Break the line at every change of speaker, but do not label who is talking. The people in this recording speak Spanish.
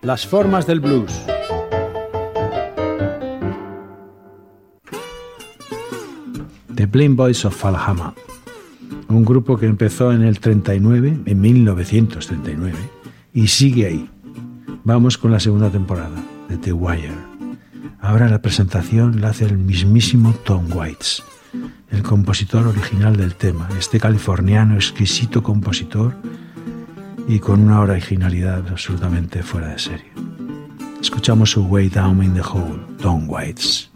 Las formas del blues. The Blind Boys of Alabama, un grupo que empezó en el 39, en 1939, y sigue ahí. Vamos con la segunda temporada de The Wire. Ahora la presentación la hace el mismísimo Tom Waits, el compositor original del tema, este californiano exquisito compositor y con una originalidad absolutamente fuera de serie. Escuchamos su Way Down in the Hole, Tom Waits.